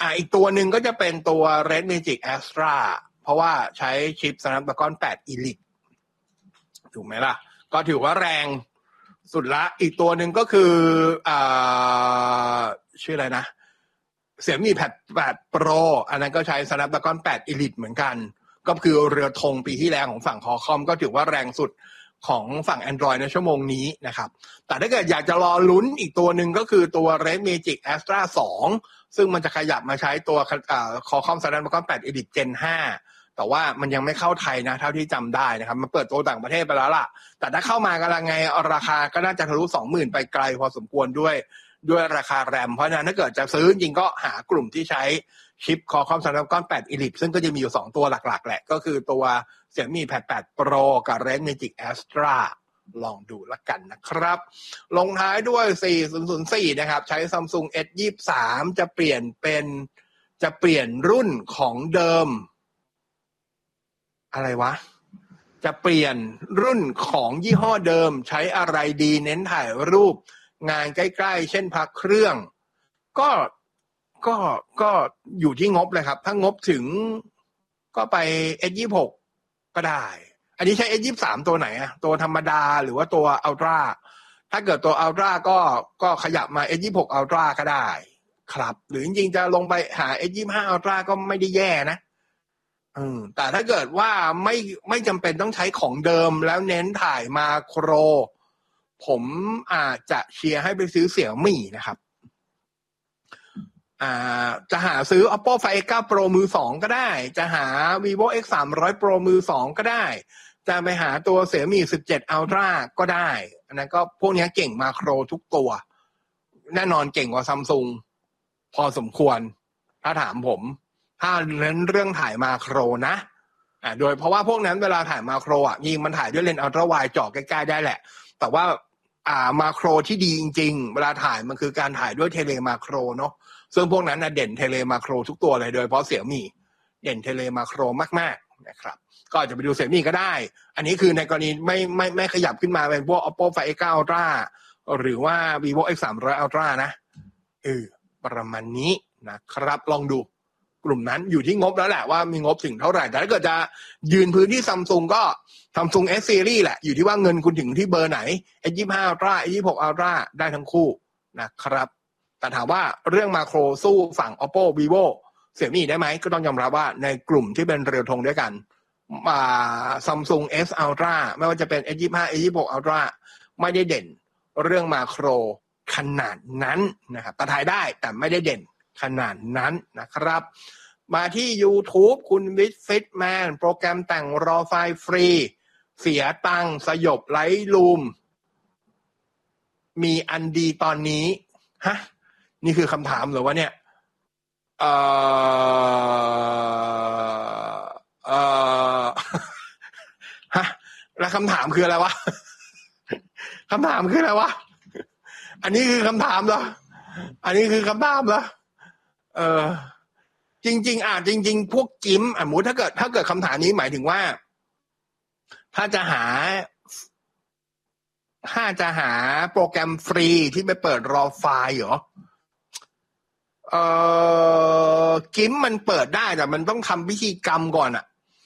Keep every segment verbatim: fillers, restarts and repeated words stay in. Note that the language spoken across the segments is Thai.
อ่าอีกตัวหนึ่งก็จะเป็นตัว Red Magic Astra เพราะว่าใช้ชิป Snapdragon แปด Elite ถูกไหมล่ะก็ถือว่าแรงสุดละอีกตัวหนึ่งก็คืออ่าชื่ออะไรนะเสี่ยมี่ แปด Pro อันนั้นก็ใช้ Snapdragon แปด Elite เหมือนกันก็คือเรือธงปีที่แล้วของฝั่ง Qualcomm ก็ถือว่าแรงสุดของฝั่ง Android ในชั่วโมงนี้นะครับแต่ถ้าเกิดอยากจะรอลุ้นอีกตัวหนึ่งก็คือตัว Red Magic Astra สองซึ่งมันจะขยับมาใช้ตัวอ่า Qualcomm Snapdragon แปด Elite Gen ห้าแต่ว่ามันยังไม่เข้าไทยนะเท่าที่จำได้นะครับมันเปิดตัวต่างประเทศไปแล้วล่ะแต่ถ้าเข้ามากำลังไงราคาก็น่าจะทะลุ สองหมื่น ไปไกลพอสมควรด้วยด้วยราคาแรมเพราะฉะนั้นถ้าเกิดจะซื้อจริงก็หากลุ่มที่ใช้ชิป Qualcomm Snapdragon แปด Elite ซึ่งก็จะมีอยู่สองตัวหลักๆแหละก็คือตัวเสี่ยมี่ แปด Pro กับ Red Magic Astra ลองดูละกันนะครับลงท้ายด้วยสี่ศูนย์ศูนย์สี่นะครับใช้ Samsung เอส ยี่สิบสาม จะเปลี่ยนเป็นจะเปลี่ยนรุ่นของเดิมอะไรวะจะเปลี่ยนรุ่นของยี่ห้อเดิมใช้อะไรดีเน้นถ่ายรูปงานใกล้ๆเช่นพักเครื่องก็ก็ก็อยู่ที่งบเลยครับถ้างบถึงก็ไป เอส ยี่สิบหก ก็ได้อันนี้ใช้ เอส ยี่สิบสาม ตัวไหนอะตัวธรรมดาหรือว่าตัว Ultra ถ้าเกิดตัว Ultra ก็ก็ขยับมา เอส ยี่สิบหก Ultra ก็ได้ครับหรือจริงๆจะลงไปหา เอส ยี่สิบห้า Ultra ก็ไม่ได้แย่นะอืมแต่ถ้าเกิดว่าไม่ไม่จำเป็นต้องใช้ของเดิมแล้วเน้นถ่ายมาโครผมอาจจะเชียร์ให้ไปซื้อเสี่ยวมี่นะครับอ่าจะหาซื้อ Oppo Find เอ็กซ์ เก้า Pro มือสองก็ได้จะหา Vivo เอ็กซ์ สามร้อย Pro มือสองก็ได้จะไปหาตัวเสี่ยมี่ สิบเจ็ด Ultra ก็ได้อันนั้นก็พวกนี้เก่งมาโครทุกตัวแน่นอนเก่งกว่า Samsung พอสมควรถ้าถามผมถ้าเน้นเรื่องถ่ายมาโครนะอ่าโดยเพราะว่าพวกนั้นเวลาถ่ายมาโครอ่ะยิงมันถ่ายด้วยเลนส์อัลตร้าไวด์เจาะใกล้ๆได้แหละแต่ว่าอ่ามาโครที่ดีจริงๆเวลาถ่ายมันคือการถ่ายด้วยเทเลมาโครเนาะซึ่งพวกนั้นนะเด่นเทเลมาโครทุกตัวเลยโดยเฉพาะเสี่ยมี่เด่นเทเลมาโครมากๆนะครับก็อาจจะไปดูเสี่ยมี่ก็ได้อันนี้คือในกรณีไม่ไม่ไม่ขยับขึ้นมาเป็นพวก Oppo Find เอ็กซ์ เก้า Ultra หรือว่า Vivo เอ็กซ์ สามร้อย Ultra นะเออประมาณนี้นะครับลองดูกลุ่มนั้นอยู่ที่งบแล้วแหละว่ามีงบถึงเท่าไหร่แต่ถ้าเกิดจะยืนพื้นที่ Samsung ก็ Samsung S Series แหละอยู่ที่ว่าเงินคุณถึงที่เบอร์ไหน เอส ยี่สิบห้า Ultra เอส ยี่สิบหก Ultra ได้ทั้งคู่นะครับแต่ถามว่าเรื่องมาโครสู้ฝั่ง Oppo Vivo เสี่ยมี่ได้ไหมก็ต้องยอมรับว่าในกลุ่มที่เป็นเรือธงด้วยกันอ่า Samsung S Ultra ไม่ว่าจะเป็น เอส ยี่สิบห้า เอส ยี่สิบหก Ultra ไม่ได้เด่นเรื่องมาโครขนาดนั้นนะครับแต่ถ่ายได้แต่ไม่ได้เด่นขนาดนั้นนะครับมาที่ YouTube คุณวิทฟิตแมนโปรแกรมแต่งรอไฟล์ฟรีเสียตังค์สยบไลท์รูมมีอันดีตอนนี้ฮะนี่คือคำถามหรือว่าเนี่ยเอ่อเอ่อฮะแล้วคำถามคืออะไรวะคำถามคืออะไรวะอันนี้คือคำถามเหรออันนี้คือคำถามเหรอเออจริงๆอ่ะจริงๆพวกจิมอ่ะสมมุติถ้าเกิดถ้าเกิดคำถามนี้หมายถึงว่าถ้าจะหาถ้าจะหาโปรแกรมฟรีที่ไปเปิดรอไฟล์เหรอเอ่อจิมมันเปิดได้แต่มันต้องทำพิธีกรรมก่อนอ่ะ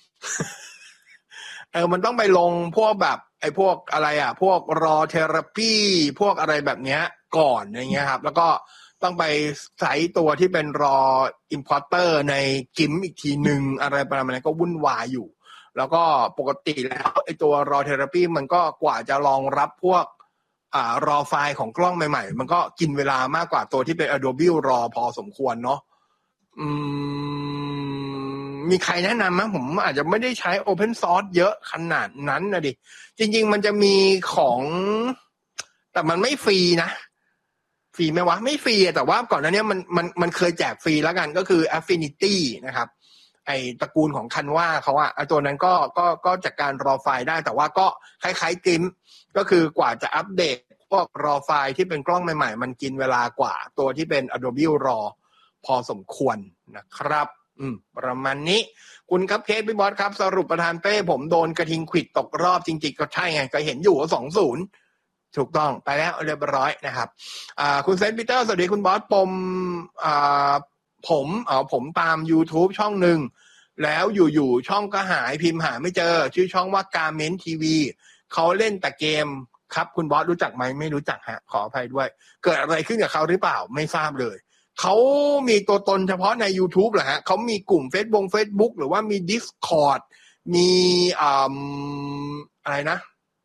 เออมันต้องไปลงพวกแบบไอ้พวกอะไรอ่ะพวกรอเทอราปีพวกอะไรแบบเนี้ยก่อนอย่างเงี้ยครับแล้วก็ต้องไปใส่ตัวที่เป็นรอ importer ในกิมอีกทีหนึ่งอะไรประมาณนั้นก็วุ่นวายอยู่แล้วก็ปกติแล้วไอ้ตัวรอเทอราปีมันก็กว่าจะรองรับพวกอ่ารอไฟล์ของกล้องใหม่ๆมันก็กินเวลามากกว่าตัวที่เป็น Adobe RAW พอสมควรเนาะอืมมีใครแนะนำไหมผมอาจจะไม่ได้ใช้ Open Source เยอะขนาดนั้นนะดิจริงๆมันจะมีของแต่มันไม่ฟรีนะฟรีไหมวะไม่ฟรีแต่ว่าก่อนหน้านี้มันมันมันเคยแจกฟรีแล้วกันก็คือ Affinity นะครับไอตระกูลของคันว่าเขาอะไอตัวนั้นก็ก็ก็จัดการรอไฟล์ได้แต่ว่าก็คล้ายๆกิมก็คือกว่าจะอัปเดตพวกรอไฟล์ที่เป็นกล้องใหม่ๆมันกินเวลากว่าตัวที่เป็น Adobe RAW พอสมควรนะครับอืมประมาณนี้คุณครับเคสพี่บอสครับสรุปประธานเป้ผมโดนกระทิงขวิดตกรอบจริงๆก็ใช่ไงก็เห็นอยู่ว่า สองศูนย์ถูกต้องไปแล้วเรียบร้อยนะครับอ่าคุณเซนต์ปีเตอร์สวัสดีคุณบอสปมอ่าผมอ๋อผมตาม YouTube ช่องหนึ่งแล้วอยู่ๆช่องก็หายพิมพ์หาไม่เจอชื่อช่องว่า Garment ที วี เขาเล่นแต่เกมครับคุณบอสรู้จักไหมไม่รู้จักฮะขออภัยด้วยเกิดอะไรขึ้นกับเขาหรือเปล่าไม่ทราบเลยเขามีตัวตนเฉพาะใน YouTube เหรอฮะเขามีกลุ่ม Facebook Facebook หรือว่ามี Discord มีอ่าอะไรนะ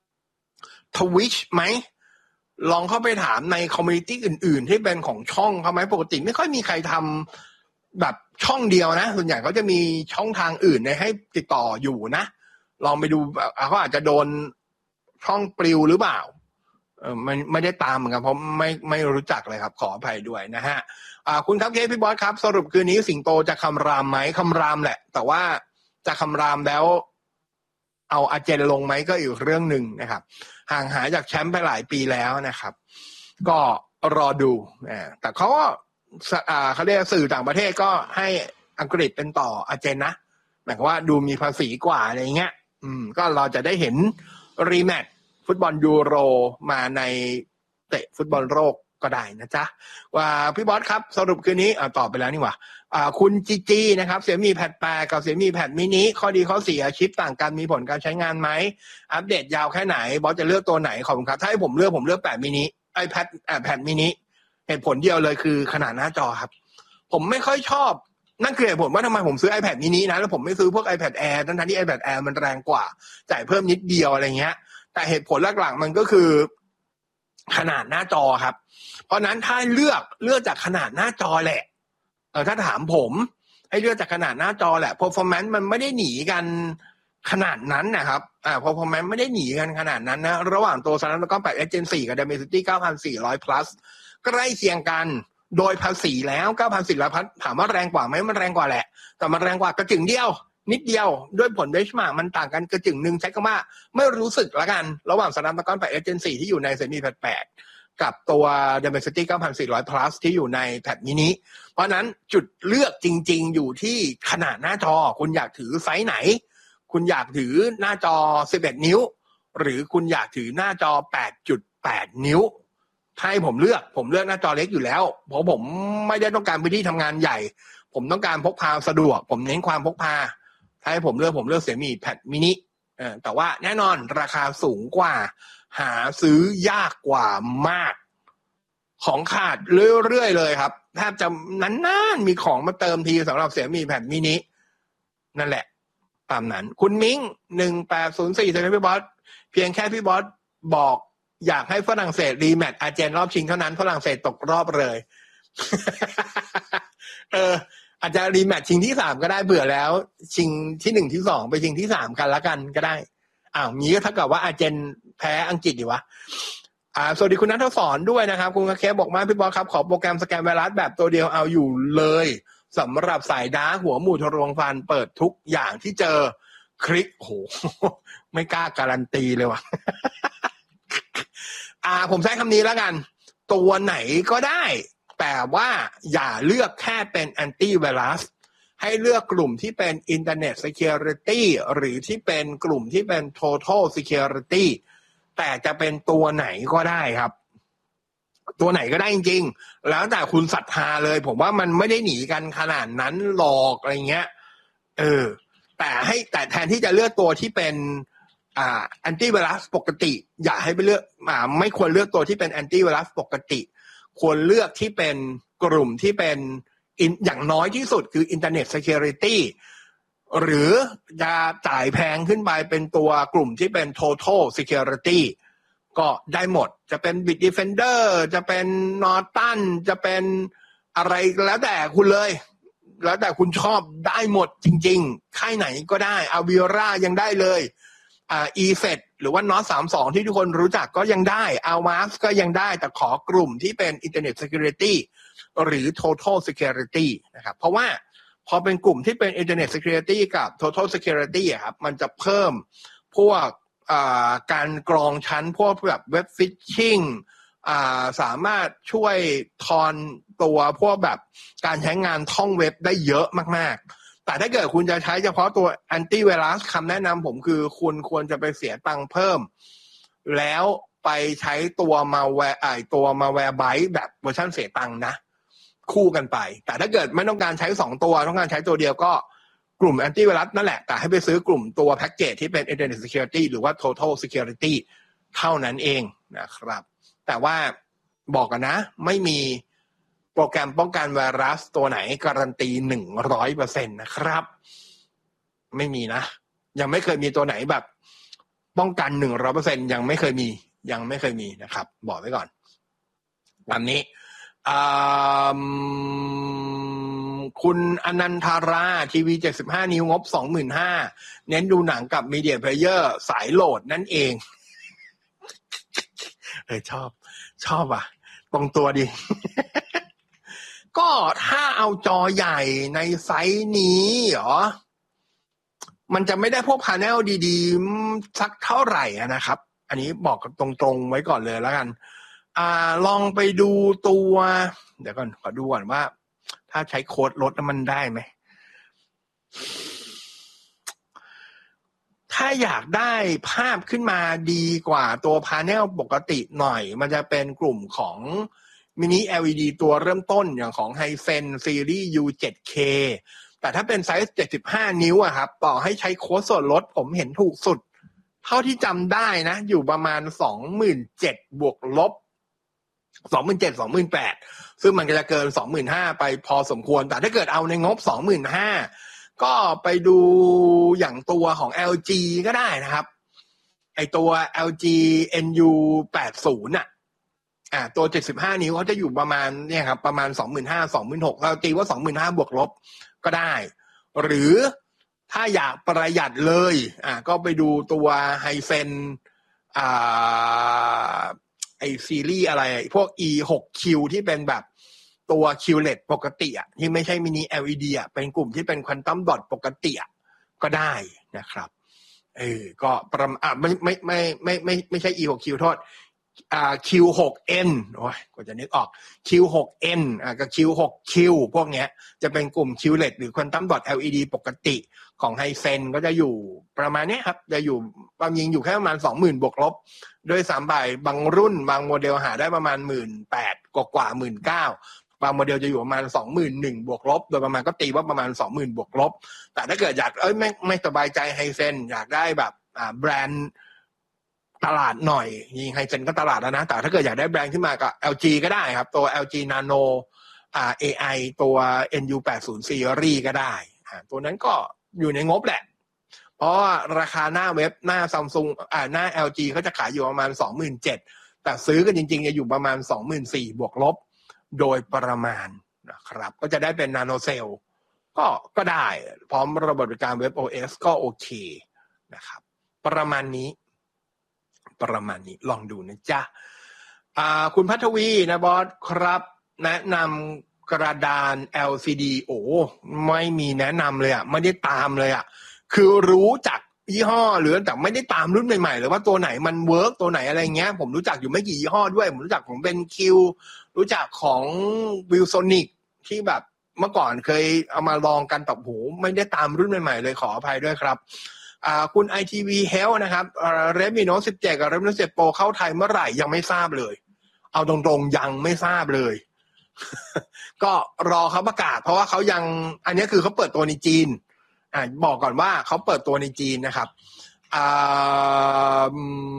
Twitch ไหมลองเข้าไปถามในคอมมูนิตี้อื่นๆที่เป็นของช่องเขาไหมปกติไม่ค่อยมีใครทำแบบช่องเดียวนะส่วนใหญ่เขาจะมีช่องทางอื่นให้ติดต่ออยู่นะลองไปดูเขาอาจจะโดนช่องปลิวหรือเปล่าเออไม่ไม่ได้ตามเหมือนกันเพราะไม่ไม่รู้จักเลยครับขออภัยด้วยนะฮะอ่าคุณครับเคพี่บอสครับสรุปคืนนี้สิงโตจะคำรามไหมคำรามแหละแต่ว่าจะคำรามแล้วเอาอาเจนลงไหมก็อีกเรื่องหนึ่งนะครับห่างหายจากแชมป์ไปหลายปีแล้วนะครับก็รอดูนะแต่เขาก็อ่าเขาเรียกสื่อต่างประเทศก็ให้อังกฤษเป็นต่ออาเจนนะหมายความว่าดูมีภาษีกว่าอะไรเงี้ยอืมก็เราจะได้เห็นรีแมตช์ฟุตบอลยูโรมาในเตะฟุตบอลโลกก็ได้นะจ๊ะว่าพี่บอสครับสรุปคืนนี้อ่าตอบไปแล้วนี่หว่าอ่าคุณจีจีนะครับเสียมีแพดแปดกับเสียมีแพดมินิข้อดีข้อเสียชิปต่างกันมีผลการใช้งานไหมอัปเดตยาวแค่ไหนบอสจะเลือกตัวไหนขอบคุณครับถ้าให้ผมเลือกผมเลือกแปดมินิไอแพดอ่าแพดมินิเหตุผลเดียวเลยคือขนาดหน้าจอครับผมไม่ค่อยชอบนั่นคือเหตุผลว่าทำไมผมซื้อ iPad mini นะแล้วผมไม่ซื้อพวก iPad Air ทั้งๆที่ iPad Air มันแรงกว่าจ่ายเพิ่มนิดเดียวอะไรเงี้ยแต่เหตุผลหลักๆมันก็คือขนาดหน้าจอครับเพราะนั้นถ้าเลือกเลือกจากขนาดหน้าจอแหละเออถ้าถามผมให้เลือกจากขนาดหน้าจอแหละ performance มันไม่ได้หนีกันขนาดนั้นนะครับอ่า performance ไม่ได้หนีกันขนาดนั้นนะระหว่างตัว Snapdragon แปด เอ็กซ์ Gen สี่กับ Dimensity เก้าพันสี่ร้อย plus ใกล้เคียงกันโดยภาษีแล้ว เก้าพันสี่ร้อย plus ถามว่าแรงกว่าไหมมันแรงกว่าแหละแต่มันแรงกว่ากระจึงเดียวนิดเดียวด้วยผลเบนช์มาร์กมันต่างกันกระจึงหนึ่งใช้คำว่าไม่รู้สึกละกันระหว่าง Snapdragon แปด เอ็กซ์ Gen สี่ที่อยู่ใน Xiaomi Pad แปดกับตัว Dimensity เก้าพันสี่ร้อย plus ที่อยู่ใน Pad mini เพราะนั้นจุดเลือกจริงๆอยู่ที่ขนาดหน้าจอคุณอยากถือไซส์ไหนคุณอยากถือหน้าจอสิบเอ็ดนิ้วหรือคุณอยากถือหน้าจอ แปดจุดแปด นิ้วให้ผมเลือกผมเลือกหน้าจอเล็กอยู่แล้วเพราะผมไม่ได้ต้องการพื้นที่ทำงานใหญ่ผมต้องการพกพาสะดวกผมเน้นความพกพาถ้าให้ผมเลือกผมเลือก Xiaomi Pad mini เออแต่ว่าแน่นอนราคาสูงกว่าหาซื้อยากกว่ามากของขาดเรื่อยๆเลยครับแทบจะนานๆมีของมาเติมทีสำหรับ Xiaomi Pad mini นั่นแหละตามนั้นคุณมิ้งหนึ่งแปดศูนย์สี่ใช่ไหมพี่บอสเพียงแค่พี่บอสบอกอยากให้ฝรั่งเศสรีแมตช์อาร์เจนรอบชิงเท่านั้นฝรั่งเศสตกรอบเลย เอออาจจะรีแมตช์ชิงที่สามก็ได้เบื่อแล้วชิงที่หนึ่งที่สองไปชิงที่สามกันละกันก็ได้อ้าวมีก็เท่ากับว่าอาร์เจนแพ้อังกฤษดีวะอ่าสวัสดีคุณณัฐศรด้วยนะครับคุณเคบอกมาพี่บอสครับขอโปรแกรมสแกนไวรัสแบบตัวเดียวเอาอยู่เลยสำหรับสายดาร์กหัวหมู่ทะลวงฟันเปิดทุกอย่างที่เจอคลิกโหไม่กล้าการันตีเลยว่ะ อ่าผมใช้คำนี้แล้วกันตัวไหนก็ได้แต่ว่าอย่าเลือกแค่เป็นแอนตี้ไวรัสให้เลือกกลุ่มที่เป็น Internet Security หรือที่เป็นกลุ่มที่เป็น Total Security แต่จะเป็นตัวไหนก็ได้ครับตัวไหนก็ได้จริงๆแล้วแต่คุณศรัทธาเลยผมว่ามันไม่ได้หนีกันขนาดนั้นหรอกอะไรเงี้ยเออแต่ให้แต่แทนที่จะเลือกตัวที่เป็นอ่าแอนตี้ไวรัสปกติอย่าให้ไปเลือกอ่าไม่ควรเลือกตัวที่เป็นแอนตี้ไวรัสปกติควรเลือกที่เป็นกลุ่มที่เป็นอย่างน้อยที่สุดคือ Internet Security หรือจะจ่ายแพงขึ้นไปเป็นตัวกลุ่มที่เป็น Total Security ก็ได้หมดจะเป็น Bitdefender จะเป็น Norton จะเป็นอะไรแล้วแต่คุณเลยแล้วแต่คุณชอบได้หมดจริงๆค่ายไหนก็ได้ Avira ยังได้เลยอ่า อี เซด หรือว่า น็อต สามสิบสองที่ทุกคนรู้จักก็ยังได้ Avast ก็ยังได้แต่ขอกลุ่มที่เป็น Internet Security หรือ Total Security นะครับเพราะว่าพอเป็นกลุ่มที่เป็น Internet Security กับ Total Security อ่ะครับมันจะเพิ่มพวกอ่าการกรองชั้นพวกแบบเว็บฟิชชิ่งอ่าสามารถช่วยทอนตัวพวกแบบการใช้งานท่องเว็บได้เยอะมากๆแต่ถ้าเกิดคุณจะใช้เฉพาะตัวแอนตี้ไวรัสคำแนะนำผมคือคุณควรจะไปเสียตังค์เพิ่มแล้วไปใช้ตัวมาแวร์ไอตัวมาแวร์ไบต์แบบเวอร์ชันเสียตังค์นะคู่กันไปแต่ถ้าเกิดไม่ต้องการใช้สองตัวต้องการใช้ตัวเดียวก็กลุ่มแอนตี้ไวรัสนั่นแหละแต่ให้ไปซื้อกลุ่มตัวแพ็กเกจที่เป็น Internet Security หรือว่า Total Security เท่านั้นเองนะครับแต่ว่าบอกกันนะไม่มีโปรแกรมป้องกันไวรัสตัวไหนการันตี หนึ่งร้อยเปอร์เซ็นต์ นะครับไม่มีนะยังไม่เคยมีตัวไหนแบบป้องกัน หนึ่งร้อยเปอร์เซ็นต์ ยังไม่เคยมียังไม่เคยมีนะครับบอกไว้ก่อนตามนี้คุณอนันทาราทีวีเจ็ดสิบห้านิ้วงบ สองหมื่นห้าพัน เน้นดูหนังกับมีเดียเพลเยอร์สายโหลดนั่นเองเออชอบชอบอ่ะตรงตัวดี ก็ถ้าเอาจอใหญ่ในไซส์นี้เหรอมันจะไม่ได้พวกพาเนลดีๆสักเท่าไหร่นะครับอันนี้บอกตรงๆไว้ก่อนเลยแล้วกันอ่าลองไปดูตัวเดี๋ยวก่อนขอดูก่อนว่าถ้าใช้โค้ดลดมันได้ไหมถ้าอยากได้ภาพขึ้นมาดีกว่าตัวพาเนลปกติหน่อยมันจะเป็นกลุ่มของมินิ แอล อี ดี ตัวเริ่มต้นอย่างของ Hisense Series ยู เจ็ด เค แต่ถ้าเป็นไซส์เจ็ดสิบห้านิ้วอะครับต่อให้ใช้โค้ดส่วนลดผมเห็นถูกสุดเท่าที่จำได้นะอยู่ประมาณ สองหมื่นเจ็ดพัน บวกลบ สองหมื่นเจ็ดพัน สองหมื่นแปดพัน ซึ่งมันก็จะเกิน สองหมื่นห้าพัน ไปพอสมควรแต่ถ้าเกิดเอาในงบ สองหมื่นห้าพัน ก็ไปดูอย่างตัวของ แอล จี ก็ได้นะครับไอตัว แอล จี เอ็น ยู แปดสิบ น่ะอ่าตัวเจ็ดสิบห้านิ้วเขาจะอยู่ประมาณเนี่ยครับประมาณ สองหมื่นห้าพัน สองหมื่นหกพัน เราตีว่า สองหมื่นห้าพัน บวกลบก็ได้หรือถ้าอยากประหยัดเลยอ่าก็ไปดูตัว Hisense อ่าไอซีรีส์อะไรพวก อี หก คิว ที่เป็นแบบตัว คิว แอล อี ดี ปกติอ่ะที่ไม่ใช่มินิ แอล อี ดี อ่ะเป็นกลุ่มที่เป็น Quantum Dot ปกติอ่ะก็ได้นะครับเออก็ประมาณอ่ะไม่ไม่ไม่ไม่ไม่ไม่ใช่ อี หก คิว โทษอ่า คิว หก เอ็น โอ้ยกว่าจะนึกออก คิว หก เอ็น อ่ากับ คิว หก คิว พวกเนี้ยจะเป็นกลุ่ม คิว แอล อี ดี หรือ Quantum Dot แอล อี ดี ปกติของ Hisense ก็จะอยู่ประมาณนี้ครับจะอยู่ความจริงอยู่แค่ประมาณ สองหมื่น บวกลบด้วยสามใบบางรุ่นบางโมเดลหาได้ประมาณ หนึ่งหมื่นแปดพัน กว่ากว่า หนึ่งหมื่นเก้าพัน บางโมเดลจะอยู่ประมาณ สองหมื่นหนึ่งพัน บวกลบโดยประมาณก็ตีว่าประมาณ สองหมื่น บวกลบแต่ถ้าเกิดอยากเอ้ยไม่ไม่สบายใจ Hisense อยากได้แบบอ่าแบรนด์ตลาดหน่อยยิง Hisense ก็ตลาดแล้วนะแต่ถ้าเกิดอยากได้แบรนด์ขึ้นมาก็ แอล จี ก็ได้ครับตัว แอล จี Nano อ่า เอ ไอ ตัว เอ็น ยู แปดสิบ Series ก็ได้อ่าตัวนั้นก็อยู่ในงบแหละเพราะราคาหน้าเว็บหน้า Samsung อ่าหน้า แอล จี เขาจะขายอยู่ประมาณ สองหมื่นเจ็ดพัน แต่ซื้อกันจริงๆจะอยู่ประมาณ สองหมื่นสี่พัน บวกลบโดยประมาณนะครับก็จะได้เป็น Nano Cell ก็ก็ได้พร้อมระบบบบริการเว็บ โอ เอส ก็โอเคนะครับประมาณนี้ประมาณนี้ลองดูนะจ๊ะอ่าคุณพัทวีนะบอสครับแนะนำกระดาน แอล ซี ดี โอ้ไม่มีแนะนำเลยอ่ะไม่ได้ตามเลยอ่ะคือรู้จักยี่ห้อหรือแต่ไม่ได้ตามรุ่นใหม่ๆเลยว่าตัวไหนมันเวิร์กตัวไหนอะไรเงี้ยผมรู้จักอยู่ไม่กี่ยี่ห้อด้วยผมรู้จักของเบนคิวรู้จักของวิลโซนิกที่แบบเมื่อก่อนเคยเอามาลองกันแต่โหไม่ได้ตามรุ่นใหม่ๆเลยขออภัยด้วยครับอ่าคุณ ไอ ที วี Health นะครับ Redmi Note สิบเจ็ดกับ Redmi Note สิบเจ็ด Pro เข้าไทยเมื่อไหร่ยังไม่ทราบเลยเอาตรงๆยังไม่ทราบเลย ก็รอเขาประกาศเพราะว่าเขายังอันนี้คือเขาเปิดตัวในจีนอ่าบอกก่อนว่าเขาเปิดตัวในจีนนะครับอ่า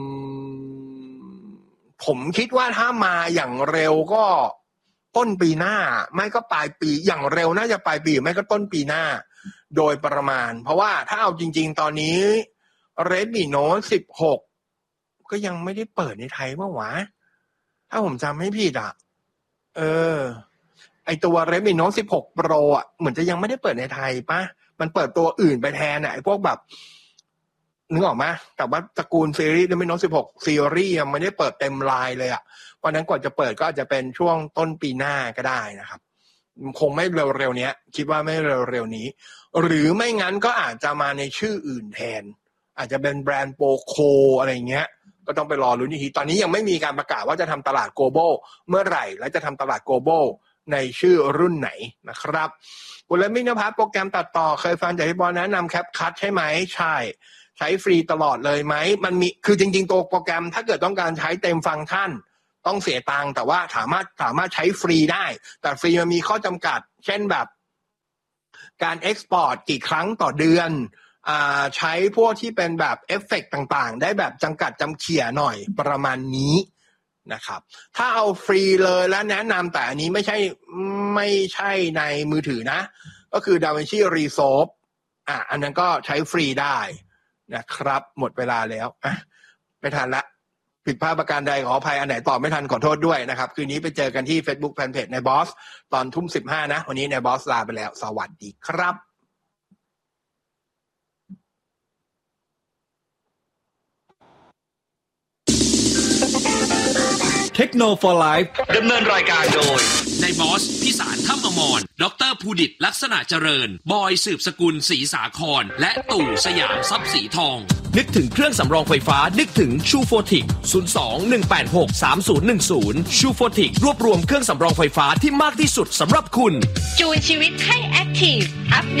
ผมคิดว่าถ้ามาอย่างเร็วก็ต้นปีหน้าไม่ก็ปลายปีอย่างเร็วน่าจะปลายปีไม่ก็ต้นปีหน้าโดยประมาณเพราะว่าถ้าเอาจริงๆตอนนี้ Redmi Note สิบหกก็ยังไม่ได้เปิดในไทยมั้งวะถ้าผมจำไม่ผิดอ่ะเออไอตัว Redmi Note สิบหก Pro อ่ะเหมือนจะยังไม่ได้เปิดในไทยป่ะมันเปิดตัวอื่นไปแทนอ่ะไอพวกแบบนึกออกมั้ยแต่ว่าตระกูลซีรีส์ Redmi Note สิบหก Series ยังไม่ได้เปิดเต็มลายเลยอ่ะวันนั้นกว่าจะเปิดก็อาจจะเป็นช่วงต้นปีหน้าก็ได้นะครับคงไม่เร็วๆนี้คิดว่าไม่เร็วๆนี้หรือไม่งั้นก็อาจจะมาในชื่ออื่นแทนอาจจะเป็นแบรนด์โปโคอะไรเงี้ยก็ต้องไปรอลุ้นอีกทีตอนนี้ยังไม่มีการประกาศว่าจะทำตลาด global เมื่อไหร่และจะทำตลาด global ในชื่อรุ่นไหนนะครับคุณเลมินภัทรโปรแกรมตัดต่อเคยฟังจากพี่บอลแนะนำแคปคัทใช่ไหมใช่ใช้ฟรีตลอดเลยไหมมันมีคือจริงๆตัวโปรแกรมถ้าเกิดต้องการใช้เต็มฟังก์ชันต้องเสียตังค์แต่ว่าสามารถสามารถใช้ฟรีได้แต่ฟรีมันมีข้อจำกัดเช่นแบบการเอ็กซ์พอร์ตกี่ครั้งต่อเดือนอ่าใช้พวกที่เป็นแบบเอฟเฟกต์ต่างๆได้แบบจำกัดจำเขี่ยหน่อยประมาณนี้นะครับถ้าเอาฟรีเลยแล้วแนะนำแต่อันนี้ไม่ใช่ไม่ใช่ในมือถือนะก็คือ DaVinci Resolve อ่ะอันนั้นก็ใช้ฟรีได้นะครับหมดเวลาแล้วอ่ะไม่ทันละผิดพลาดประการใดขออภัยอันไหนตอบไม่ทันขอโทษด้วยนะครับคืนนี้ไปเจอกันที่ Facebook Fanpage ในบอสตอนทุ่มสิบห้านะวันนี้ในบอสลาไปแล้วสวัสดีครับเทคโนโลยี Life ดำเนินรายการโดยในบอสพิสารถ้ำอมรดรภูดิตลักษณะเจริญบอยสืบสกุลศรีสาครและตู่สยามทรัพย์สีทองนึกถึงเครื่องสำรองไฟฟ้านึกถึงชูโฟติก ศูนย์ สอง หนึ่ง แปด หก สาม ศูนย์ หนึ่ง ศูนย์ ชูโฟติกรวบรวมเครื่องสำรองไฟฟ้าที่มากที่สุดสำหรับคุณจูนชีวิตให้แอคทีฟ